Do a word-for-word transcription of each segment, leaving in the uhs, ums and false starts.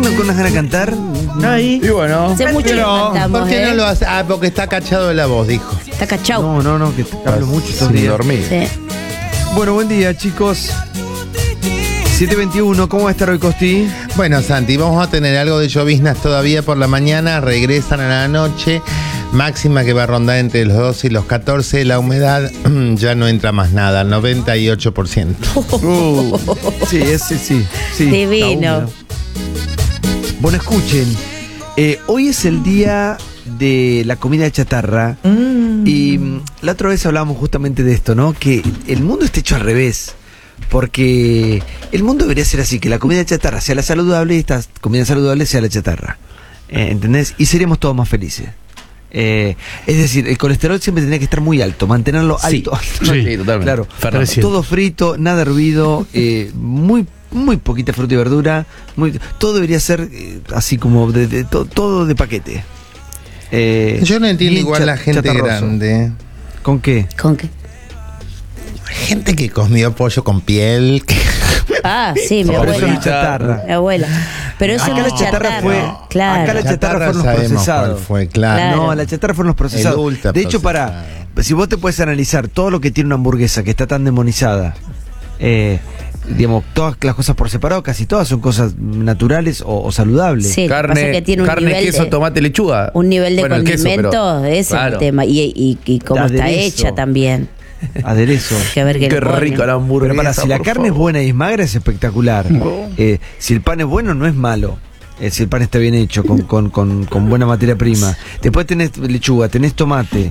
uno con unas ganas de cantar. Ahí. Y bueno. Hace mucho que Pero, cantamos, ¿Por qué ¿eh? no lo hace? Ah, porque está cachado de la voz, dijo. Está cachao. No, no, no, que te hablo mucho estos Sin días. dormir. Sí. Bueno, buen día, chicos. siete veintiuno, ¿cómo va a estar hoy, Costi? Bueno, Santi, vamos a tener algo de lloviznas todavía por la mañana, regresan a la noche, máxima que va a rondar entre los doce y los catorce, la humedad ya no entra más nada, noventa y ocho por ciento. Uh, sí, ese sí. sí Divino. está húmedo. Bueno, escuchen, eh, hoy es el día de la comida chatarra Mm. y mm, la otra vez hablábamos justamente de esto, ¿no? Que el mundo está hecho al revés. Porque el mundo debería ser así, que la comida chatarra sea la saludable y esta comida saludable sea la chatarra. Eh, ¿Entendés? Y seríamos todos más felices. Eh, es decir, el colesterol siempre tendría que estar muy alto, mantenerlo Sí. alto. Sí, totalmente. Claro, Fernando. todo frito, nada hervido, eh, muy muy poquita fruta y verdura, muy, todo debería ser eh, así como de, de- to- todo de paquete. Eh, Yo no entiendo bien igual cha- la gente chatarroso. grande. ¿Con qué? ¿Con qué? Gente que comió pollo con piel. que- Ah, sí, mi Pero eso abuela. no es chatarra. Mi abuela. Pero eso Acá no la es chatarra chatarra. fue- Claro. acá la chatarra fueron los sabemos procesados. cuál fue, claro. Claro. No, la chatarra fueron los procesados. El ultra De hecho, para procesado. si vos te puedes analizar todo lo que tiene una hamburguesa que está tan demonizada, eh, digamos, todas las cosas por separado, casi todas son cosas naturales o, o saludables. Sí, lo que pasa es Carne, que tiene un carne nivel queso, de- tomate, lechuga. Un nivel de Bueno, el queso, condimento, pero- ese es claro. el tema. Y, y, y cómo De está aderezo. hecha también. Aderezo. Que ver qué Qué le ponen. rico la hamburguesa. Pero para, si la por carne es favor. buena y es magra, es espectacular. Eh, si el pan es bueno, no es malo. Eh, si el pan está bien hecho, con, con, con, con buena materia prima. Después tenés lechuga, tenés tomate,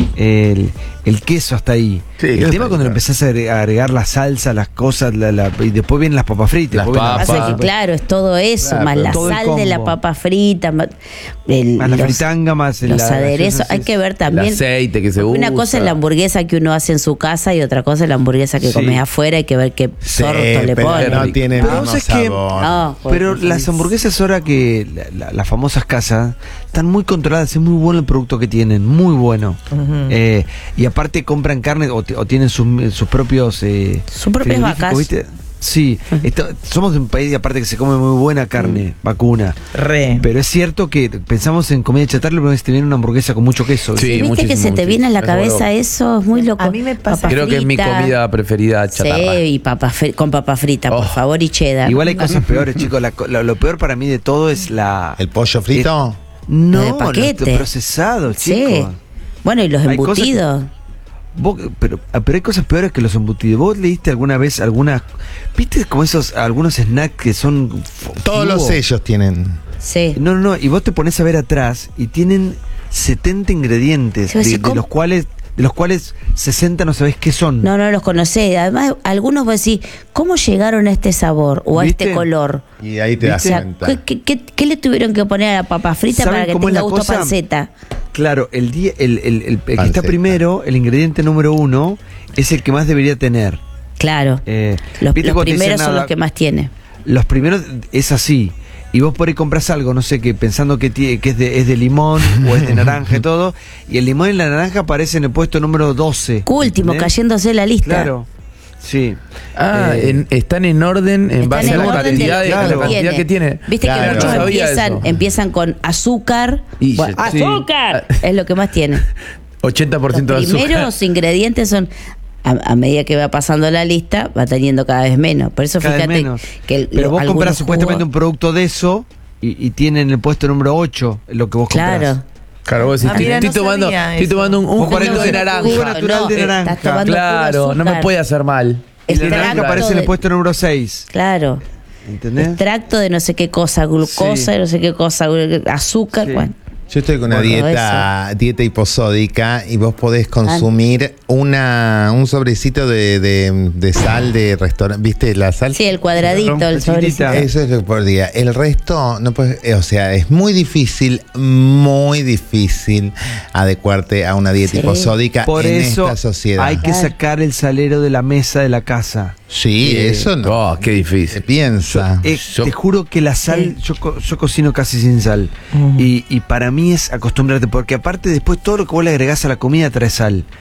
el, el queso hasta ahí. Sí, el hasta tema ahí, cuando le claro. empezás a agregar, a agregar la salsa, las cosas, la, la- y después vienen las papas fritas. Las después vienen papas. Pasa que claro, es todo eso, Claro, más la todo el sal de la combo. papa frita, más, el- Más la los, fritanga, más los la- aderezos. sí, Hay sí, que ver El también. aceite que se usa. Una cosa es la hamburguesa que uno hace en su casa y otra cosa es la hamburguesa que Sí. comes afuera. Hay que ver qué Sí, torto le pero ponen. no tiene el Pero mismo vos sabés que- sabor. No, Pero joder, las son- hamburguesas ahora que la- la- las famosas casas están muy controladas, es muy bueno el producto que tienen, muy bueno. Eh, y aparte compran carne o, t- o tienen sus, sus propios eh, Sus propias frigoríficos, vacas. ¿viste? Sí, esto- somos un país aparte que se come muy buena carne, vacuna. Re. Pero es cierto que pensamos en comida chatarra, pero te viene una hamburguesa con mucho queso. Sí, ¿Viste muchísimo, que se te muchísimo. viene a la Es cabeza bueno. eso? Es muy loco. A mí me pasa- Papa Creo que es mi frita. comida preferida chatarra. Sí, y papa fri- con papa frita, por Oh. favor, y cheddar. Igual hay cosas peores, chicos. La co- lo, lo peor para mí de todo es la... ¿El pollo frito? no, de paquete. los procesados, Sí. chicos. Bueno, y los Hay cosas- embutidos. Vos- pero, ah, pero hay cosas peores que los embutidos. ¿Vos leíste alguna vez algunas... ¿Viste como esos algunos snacks que son... f- Todos los jugo? sellos tienen. Sí. No, no, no. Y vos te pones a ver atrás y tienen setenta ingredientes, Sí, vos de, decís, de ¿cómo? los cuales de los cuales sesenta no sabés qué son. No, no los conocés. Además, algunos vos decís, ¿cómo llegaron a este sabor o a ¿Viste? este color? Y ahí te O das sea, cuenta. ¿qué, qué, qué- qué le tuvieron que poner a la papa frita ¿Saben para que cómo es tenga la gusto cosa? panceta? Claro, el, día, el, el, el- el que está Panceta. primero, el ingrediente número uno, es el que más debería tener. Claro. Eh, Los, ¿viste los cuando te dicen primeros son nada? los que más tiene. Los primeros es así. Y vos por ahí compras algo, no sé, que pensando que, tie- que es, de, es de limón o es de naranja y todo, y el limón y la naranja aparecen en el puesto número doce. Último, ¿entendés? cayéndose la lista. Claro. Sí. Ah, Eh, en- están en orden en Están base en a la orden de cantidad, lo de, que a la claro. cantidad que tiene. Viste Claro. que muchos No sabía empiezan, eso. empiezan con azúcar. Y Bueno, ya- sí. ¡azúcar! Es lo que más tiene. ochenta por Los ciento de azúcar. primeros ingredientes son, a, a medida que va pasando la lista, va teniendo cada vez menos. Por eso Cada vez fíjate menos. que el- Pero lo- vos algunos compras supuestamente un jugos- producto de eso y, y tiene en el puesto número ocho lo que vos comprás. Claro. Claro, vos decís, Ah, mira, estoy, no tomando, sabía estoy eso. tomando un, un Vos juguito ponés de un naranja. jugo natural de eh, naranja. estás tomando Claro, puro no me azúcar. puede hacer mal. Y la Extracto naranja aparece en el de- puesto número seis. Claro. ¿Entendés? Extracto de no sé qué cosa, glucosa, Sí. de no sé qué cosa, azúcar. Sí. Bueno. Yo estoy con una Bueno, dieta dieta hiposódica y vos podés consumir una un sobrecito de, de, de sal de restaurante. ¿Viste la sal? Sí, el cuadradito, el Chiquitita. sobrecito. Eso es lo que por día. El resto, no puedes, eh, o sea, es muy difícil, muy difícil adecuarte a una dieta Sí. hiposódica Por en eso esta sociedad. hay que Claro. sacar el salero de la mesa de la casa. Sí, Eh, eso no Oh, qué se difícil. piensa. Eh, Yo- te juro que la sal, yo, co- yo cocino casi sin sal. y, y para mí es acostumbrarte, porque aparte después todo lo que vos le agregás a la comida trae sal.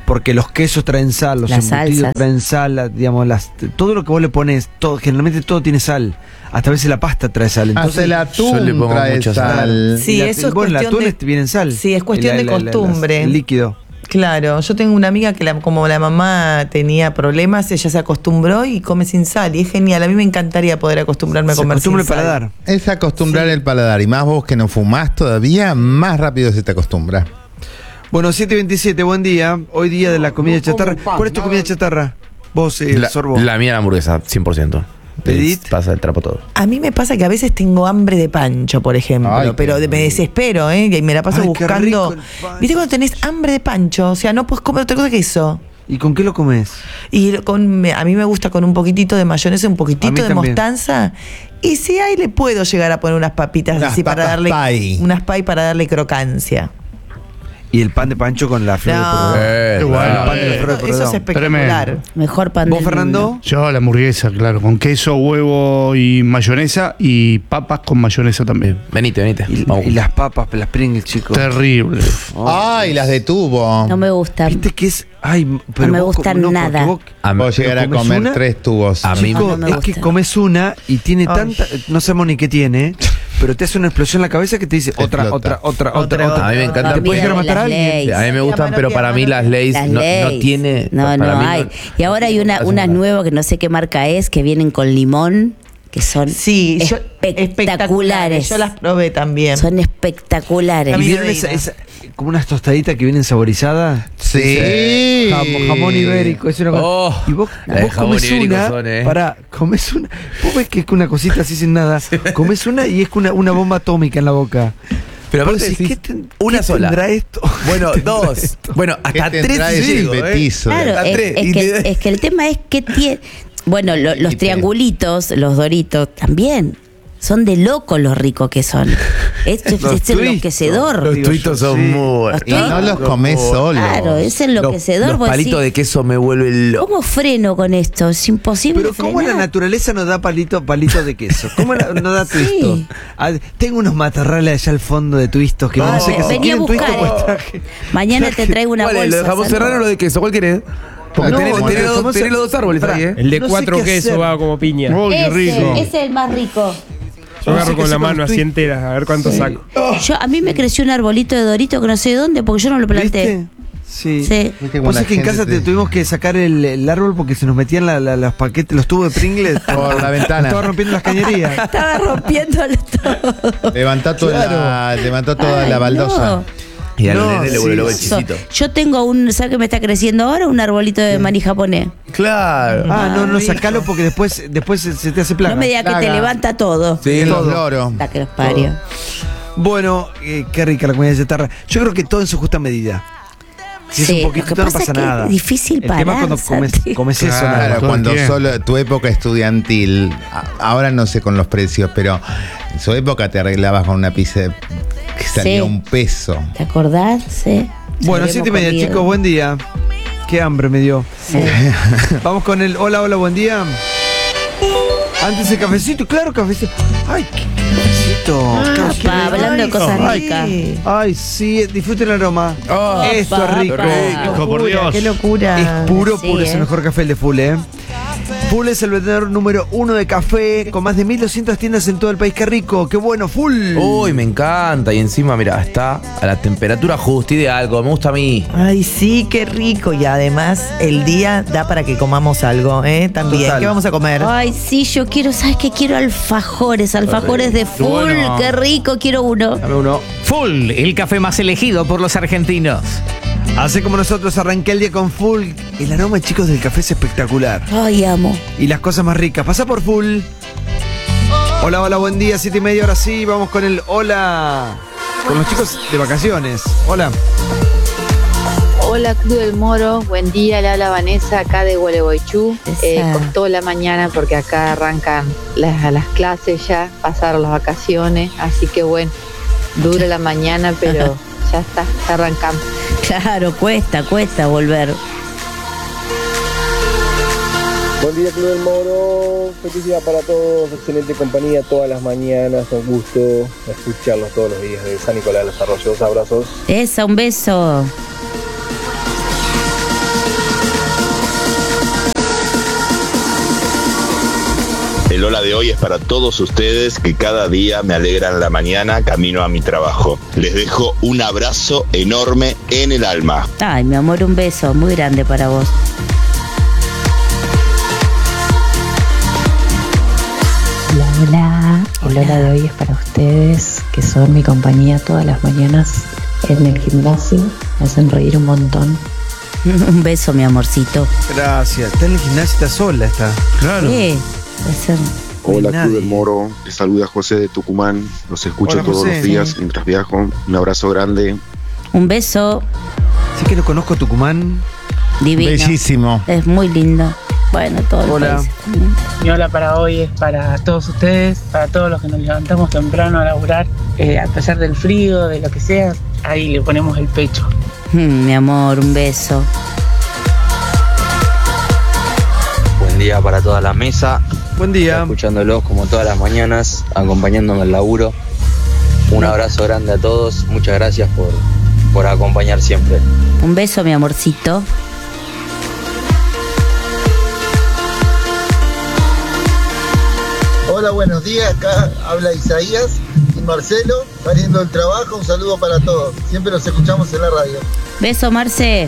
porque los quesos traen sal, los Las embutidos salsas. traen sal, la- digamos, las, todo lo que vos le pones, todo, generalmente todo tiene sal. Hasta a veces la pasta trae sal. Entonces, Hasta el yo le atún pongo trae mucha sal. sal. Sí, y la- eso es bueno, el cuestión atún de- es- viene en sal. Sí, es cuestión de costumbre. el líquido. Claro, yo tengo una amiga que la- como la mamá tenía problemas, ella se acostumbró y come sin sal. Y es genial, a mí me encantaría poder acostumbrarme a Se comer sin acostumbra el sal. paladar. Es acostumbrar el paladar. Y más vos que no fumás todavía, más rápido se te acostumbra. Bueno, siete veintisiete, buen día. Hoy día de la comida chatarra. ¿Cuál es tu comida chatarra? Vos, eh, La, Sorbo. la mía la hamburguesa, cien por ciento. ¿Pedit? Pasa el trapo todo. A mí me pasa que a veces tengo hambre de pancho, por ejemplo, Ay, qué pero de- me rico. desespero, ¿eh? Y me la paso Ay, qué buscando. rico el pancho. ¿Viste cuando tenés hambre de pancho? O sea, no puedes comer otra cosa que eso. ¿Y con qué lo comes? Y con, me- a mí me gusta con un poquitito de mayonesa, un A poquitito mí de también. mostaza. Y si hay, le puedo llegar a poner unas papitas Unas así para papas darle. pie. Unas pie para darle crocancia. Y el pan de pancho con la flor No. de Purredón. Eh, Qué bueno. El pan de la flor de Eso es Purredón. espectacular. Tremendo. Mejor pan ¿Vos, del Fernando? mundo. Yo la hamburguesa, claro, con queso, huevo y mayonesa y papas con mayonesa también. Venite, venite. Y, Vamos. y las papas, las Pringles, chicos. Terrible. Ay, las de tubo. No me gusta. Viste que es. Ay, pero No me vos gustan com- porque nada. vos- A mí- Puedo llegar a ¿comes comer una? tres tubos. A mí- Chico, No, no me es que gusta. comes una y tiene Ay. tanta. No sabemos ni qué tiene, pero te hace una explosión en la cabeza que te dice otra, Explota. otra, otra, Otra, otra, otra. otra. A mí me encanta. ¿Te puedes llegar a Olvídate matar a las alguien? leyes. A mí me gustan, pero para mí las leyes Las no, no leyes. tiene. No, para no mí hay. Y ahora hay una, unas nuevas que no sé qué marca es, que vienen con limón, que son Sí, yo- espectaculares. Yo las probé también. Son espectaculares. ¿Y Amiga vieron de esa, Ina. esa- como unas tostaditas que vienen saborizadas? Sí. Jamón, jamón ibérico, es una cosa. Oh, y vos, la de vos jamón comes ibérico una, son, eh. pará, comes una, vos ves que es una cosita así sin nada, comes una y es una, una bomba atómica en la boca. Pero Vos aparte decís, decís, ¿qué ten- una qué sola. tendrá esto? Bueno, ¿Qué tendrá dos. esto? Bueno, hasta ¿Qué tres tendrá sí ese llego, ¿eh? petizo? Claro, Hasta es, tres. es Y que, te- es que el tema es que tiene. Bueno, lo- los Y te- triangulitos, los doritos, también. Son de locos los ricos que son. Es, es, Los es twists, enloquecedor. Los Digo tuitos yo, son sí. muy. Los Y no los comes solos. Claro, es Los, enloquecedor. los vos palitos decís, de queso me vuelven loco. ¿cómo freno con esto? Es imposible. Pero ¿cómo la frenar. naturaleza nos da palito, palito de queso? ¿Cómo la- nos da Sí. twistos? Ah, tengo unos matarrales allá al fondo de twistos que Ah, no sé que si vení a quieren twistos buscar, pues eh. traje. Mañana te traigo una ¿Cuál es? bolsa. ¿Lo de jamón Sandro. serrano o lo de queso? ¿Cuál querés? Porque No, tenés, como tenés el los, jamón tenés ser- los dos árboles Pará. ahí, ¿eh? El de No sé cuatro qué quesos hacer. va como piña. ¡Uy, qué rico! Ese, ese es el más rico. Yo No sé agarro qué con la hacer con mano los así twi- entera, a ver cuánto saco. Yo, a mí me creció un arbolito de dorito que no sé de dónde porque yo no lo planté. ¿Viste? Sí. Sí. Viste cómo Vos la sabés que en gente casa te te- tuvimos que sacar el, el árbol porque se nos metían la- la- los paquetes, los tubos de Pringles Por la ventana. Estaba rompiendo las cañerías. Estaba rompiéndolo todo. Levantó toda, la, levantó toda Ay, la baldosa. no. Y al No, nene le sí, vuelve loco el sí. chisito. Yo tengo un, ¿sabes qué me está creciendo ahora? Un arbolito de maní japonés. Claro. Ah, no, no, rico. sacalo porque después, después se, se te hace plaga. No me digas que te plaga. levanta todo. Sí, En los todo. loros. La que los parió. Bueno, eh, qué rica la comida de chatarra. Yo creo que todo en su justa medida. Si Sí, es un lo poquito, que no pasa pasa es que nada. es difícil El tema es parar, cuando comes, Santi. comes eso, Claro. nada. Claro, todo el cuando tiempo. solo tu época estudiantil, a- ahora no sé con los precios, pero en su época te arreglabas con una pizza de- que salía Sí. un peso. ¿Te acordás? Sí. Bueno, Habíamos siete y media, comido. chicos, buen día. Qué hambre me dio. Sí. Vamos con el hola, hola, buen día. Antes el cafecito, claro, cafecito. Ay, qué cafecito. Ah, Café. pa, hablando de cosas Ay, ricas. Ay, sí, disfruten el aroma. Oh, Esto es rico. pa. Rico, por Dios. Qué locura. Es puro, Sí, puro. Es el eh. mejor café el de Full, ¿eh? Full es el vendedor número uno de café, con más de mil doscientas tiendas en todo el país. ¡Qué rico! ¡Qué bueno! ¡Full! Uy, me encanta. Y encima, mira, está a la temperatura justa, ideal, como me gusta a mí. Ay, sí, qué rico. Y además, el día da para que comamos algo, ¿eh? También. Total. ¿Qué vamos a comer? Ay, sí, yo quiero, ¿sabes qué? Quiero alfajores, alfajores de full, bueno. qué rico, quiero uno. Dame uno. Full, el café más elegido por los argentinos. Así como nosotros arranqué el día con Full. El aroma, chicos, del café es espectacular. Ay, amo. Y las cosas más ricas. Pasa por Full. Hola, hola, buen día. Siete y media, ahora sí. Vamos con el hola. Con los chicos de vacaciones. Hola. Hola Club del Moro, buen día, le habla Vanessa acá de Gualeguaychú. Eh, Esa. costó la mañana porque acá arrancan las, las clases ya, pasaron las vacaciones, así que bueno, dura la mañana, pero ya está, ya arrancamos. Claro, cuesta, cuesta volver. Buen día, Club del Moro. Felicidad para todos. Excelente compañía todas las mañanas. Un gusto escucharlos todos los días de San Nicolás de los Arroyos. Abrazos. Esa, un beso. Lola de hoy es para todos ustedes que cada día me alegran la mañana camino a mi trabajo. Les dejo un abrazo enorme en el alma. Ay, mi amor, un beso muy grande para vos. Hola, hola. El Lola de hoy es para ustedes, que son mi compañía todas las mañanas en el gimnasio. Me hacen reír un montón. Un beso, mi amorcito. Gracias. Está en el gimnasio, está sola, está. Claro. Sí, puede ser. Hola, Nadie. Club del Moro. Les saluda José de Tucumán. Los escucho Hola, todos José. los días Sí. mientras viajo. Un abrazo grande. Un beso Sí que no conozco Tucumán. divino. Bellísimo. Es muy lindo. Bueno, todo el Hola. país también. Mi hola para hoy es para todos ustedes, para todos los que nos levantamos temprano a laburar, eh, a pesar del frío, de lo que sea, ahí le ponemos el pecho. Mm, mi amor, un beso. Buen día para toda la mesa. Buen día. Escuchándolos como todas las mañanas, acompañándome al laburo. Un abrazo grande a todos. Muchas gracias por, por acompañar siempre. Un beso, mi amorcito. Hola, buenos días, acá habla Isaías y Marcelo, saliendo del trabajo, un saludo para todos, siempre los escuchamos en la radio. Beso, Marce.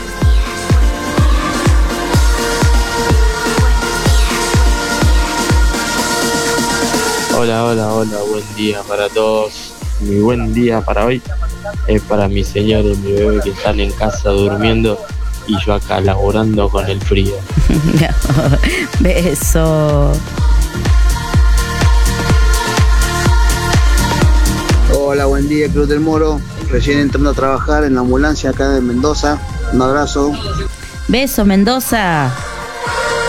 Hola, hola, hola, buen día para todos. Mi buen día para hoy es para mi señor y mi bebé que están en casa durmiendo y yo acá laborando con el frío. Beso. Hola, buen día, Club del Moro. Recién entrando a trabajar en la ambulancia acá de Mendoza. Un abrazo. Beso, Mendoza.